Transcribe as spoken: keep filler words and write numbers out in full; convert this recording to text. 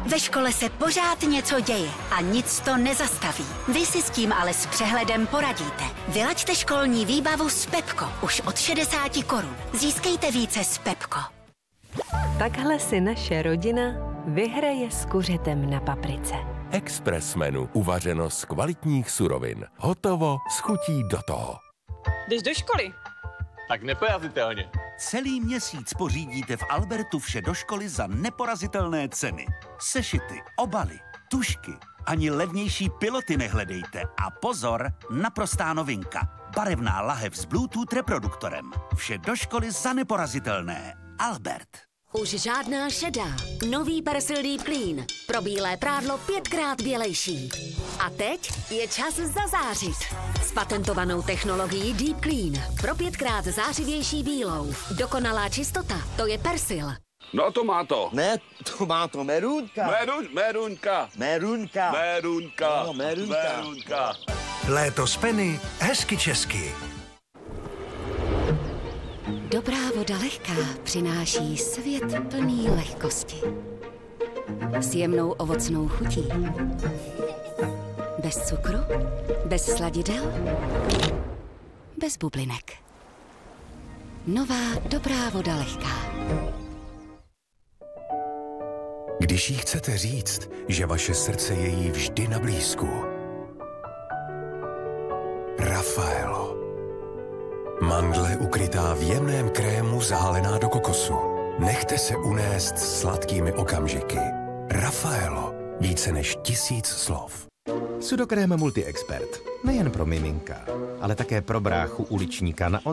Ve škole se pořád něco děje a nic to nezastaví. Vy si s tím ale s přehledem poradíte. Vylaďte školní výbavu s Pepko už od šedesáti korun. Získejte více s Pepko. Takhle si naše rodina vyhraje s kuřetem na paprice. Express menu, uvařeno z kvalitních surovin. Hotovo, s chutí do toho. Jdeš do školy? Tak neporazitelně. Celý měsíc pořídíte v Albertu vše do školy za neporazitelné ceny. Sešity, obaly, tužky, ani levnější piloty nehledejte. A pozor, naprostá novinka. Barevná lahev s Bluetooth reproduktorem. Vše do školy za neporazitelné. Albert. Už žádná šedá. Nový Persil Deep Clean. Pro bílé prádlo pětkrát bělejší. A teď je čas zazářit. S patentovanou technologií Deep Clean. Pro pětkrát zářivější bílou. Dokonalá čistota, to je Persil. No to má to. Ne, to má to merunka. Merun, merunka. Merunka. Merunka. No, merunka. Merunka. Léto s Penny, hezky česky. Dobrá voda lehká přináší svět plný lehkosti. S jemnou ovocnou chutí. Bez cukru, bez sladidel, bez bublinek. Nová dobrá voda lehká. Když jí chcete říct, že vaše srdce je jí vždy na blízku. Raffaello. Mandle ukrytá v jemném krému zahalená do kokosu. Nechte se unést sladkými okamžiky. Raffaello. Více než tisíc slov. Sudokrém Multi-Expert. Nejen pro miminka, ale také pro bráchu uličníka na